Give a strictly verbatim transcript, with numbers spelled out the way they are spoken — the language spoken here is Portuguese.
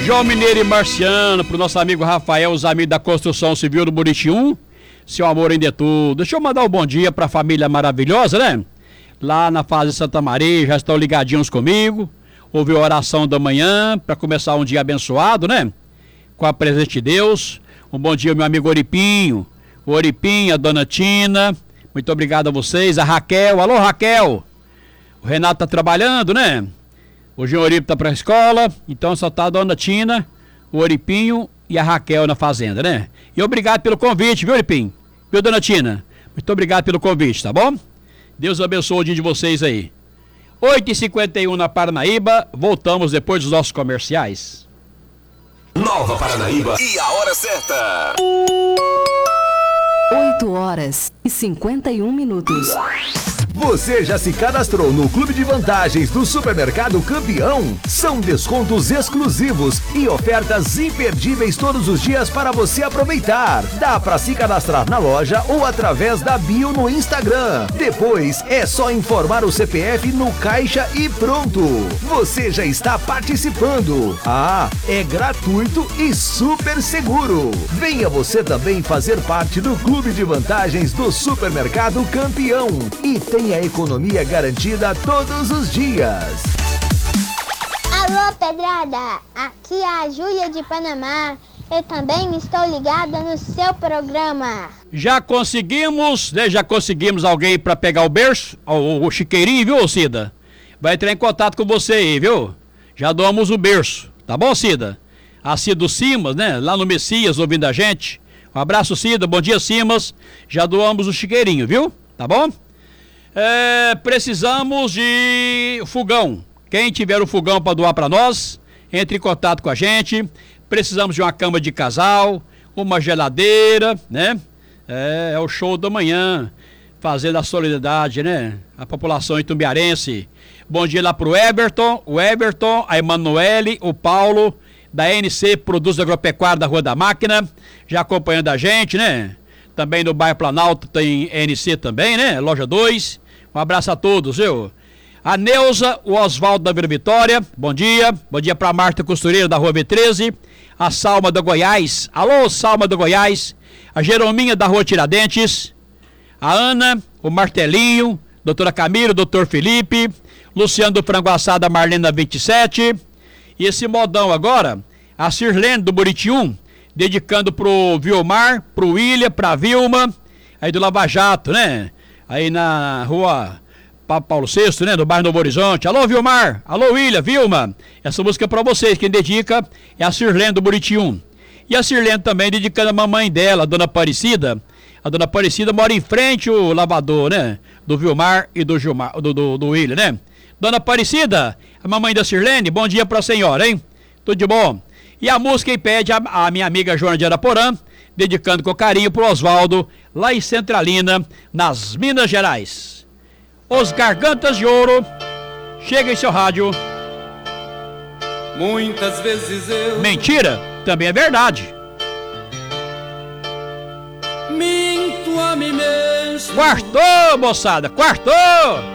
João Mineiro e Marciano, pro nosso amigo Rafael, os amigos da Construção Civil do Buriti um. Seu amor ainda é tudo. Deixa eu mandar um bom dia pra família maravilhosa, né? Lá na Fazenda Santa Maria, já estão ligadinhos comigo. Houve a oração da manhã para começar um dia abençoado, né? Com a presença de Deus. Um bom dia, meu amigo Oripinho. O Oripinho, a dona Tina. Muito obrigado a vocês. A Raquel. Alô, Raquel. O Renato tá trabalhando, né? O Jean Oripe tá pra escola. Então só tá a dona Tina, o Oripinho e a Raquel na fazenda, né? E obrigado pelo convite, viu, Oripinho? Viu, dona Tina? Muito obrigado pelo convite, tá bom? Deus abençoe o dia de vocês aí. oito e cinquenta e um na Paranaíba, voltamos depois dos nossos comerciais. Nova Paranaíba e a hora certa. oito horas e cinquenta e um minutos. Você já se cadastrou no Clube de Vantagens do Supermercado Campeão? São descontos exclusivos e ofertas imperdíveis todos os dias para você aproveitar. Dá para se cadastrar na loja ou através da bio no Instagram. Depois é só informar o C P F no caixa e pronto. Você já está participando. Ah, é gratuito e super seguro. Venha você também fazer parte do Clube de Vantagens do Supermercado Campeão e tenha a economia garantida todos os dias. Alô, Pedrada, aqui é a Júlia de Panamá. Eu também estou ligada no seu programa. Já conseguimos, né? Já conseguimos alguém para pegar o berço, o, o chiqueirinho, viu, Cida? Vai entrar em contato com você aí, viu? Já doamos o berço, tá bom, Cida? A Cida Simas, né? Lá no Messias, ouvindo a gente. Um abraço, Cida. Bom dia, Simas. Já doamos o chiqueirinho, viu? Tá bom? É, precisamos de fogão. Quem tiver o fogão para doar para nós, entre em contato com a gente. Precisamos de uma cama de casal, uma geladeira, né? É, é o show da manhã, fazendo a solidariedade, né? A população itumbiarense. Bom dia lá pro Everton, o Everton, a Emanuele, o Paulo, da N C Produtos Agropecuários da Rua da Máquina, já acompanhando a gente, né? Também no bairro Planalto tem N C também, né? Loja dois. Um abraço a todos, viu? A Neuza, o Oswaldo da Vila Vitória, bom dia. Bom dia pra Marta Costureira da Rua V treze. A Salma da Goiás. Alô, Salma da Goiás. A Jerominha da Rua Tiradentes. A Ana, o Martelinho, doutora Camila, doutor Felipe. Luciano do Frango Assado, a Marlena vinte e sete. E esse modão agora, a Sirlene do Buriti um. Dedicando pro Vilmar, pro William, pra Vilma, aí do Lava Jato, né? Aí na rua Paulo sexto, né? Do bairro Novo Horizonte. Alô, Vilmar! Alô, William, Vilma! Essa música é pra vocês, quem dedica é a Sirlene do Buriti um. E a Sirlene também dedicando a mamãe dela, a dona Aparecida. A dona Aparecida mora em frente ao lavador, né? Do Vilmar e do, Gilmar, do, do, do William, né? Dona Aparecida, a mamãe da Sirlene, bom dia pra senhora, hein? Tudo de bom? E a música aí pede a, a minha amiga Joana de Araporã, dedicando com carinho pro Oswaldo, lá em Centralina, nas Minas Gerais. Os Gargantas de Ouro, chega em seu rádio. Muitas vezes eu... Mentira, também é verdade. Minto a mim mesmo. Quartou, moçada, quartou!